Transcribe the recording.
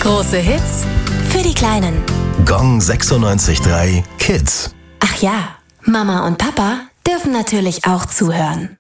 Große Hits für die Kleinen. Gong 96.3 Kids. Ach ja, Mama und Papa dürfen natürlich auch zuhören.